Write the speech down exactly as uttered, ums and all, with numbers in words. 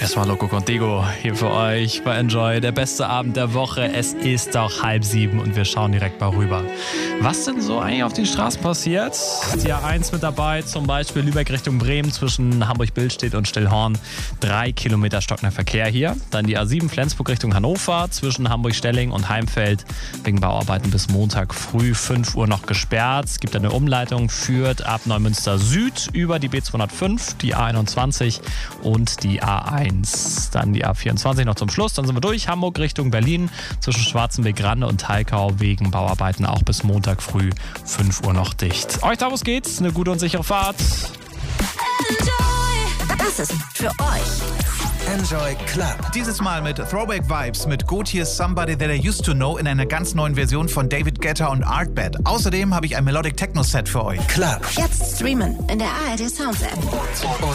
Erstmal Loco Contigo hier für euch bei Enjoy. Der beste Abend der Woche. Es ist doch halb sieben und wir schauen direkt mal rüber. Was denn so eigentlich auf den Straßen passiert? Die A eins mit dabei, zum Beispiel Lübeck Richtung Bremen zwischen Hamburg-Billstedt und Stillhorn. Drei Kilometer stockender Verkehr hier. Dann die A sieben Flensburg Richtung Hannover zwischen Hamburg-Stelling und Heimfeld. Wegen Bauarbeiten bis Montag früh fünf Uhr noch gesperrt. Es gibt eine Umleitung, führt ab Neumünster Süd über die B zweihundertfünf, die A einundzwanzig und die A eins. Dann die A vierundzwanzig noch zum Schluss. Dann sind wir durch. Hamburg Richtung Berlin zwischen Schwarzenberg-Grande und Thalkau wegen Bauarbeiten auch bis Montag früh fünf Uhr noch dicht. Euch da, wo es geht, eine gute und sichere Fahrt. Enjoy. Das ist für euch. Enjoy Club. Dieses Mal mit Throwback Vibes mit Gotye's Somebody That I Used to Know in einer ganz neuen Version von David Guetta und Artbed. Außerdem habe ich ein Melodic Techno Set für euch. Club. Jetzt streamen in der A R D Sounds App. Und